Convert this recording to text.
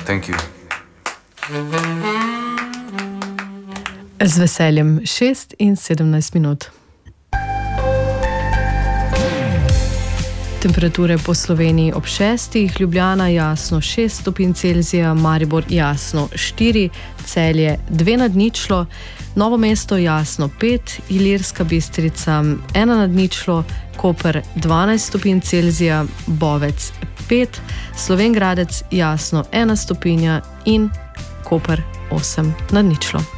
Thank you. Z veseljem 6 in 17 minut. Temperature po Sloveniji ob 6, Ljubljana jasno 6 stopinj Celzija, Maribor jasno 4, Celje 2 nad ničlo, Novo mesto jasno 5, Ilirska Bistrica 1 nad ničlo, Koper 12 stopinj Celzija, Bovec 5, Slovenj Gradec jasno 1 stopinja in Koper 8 nad ničlo.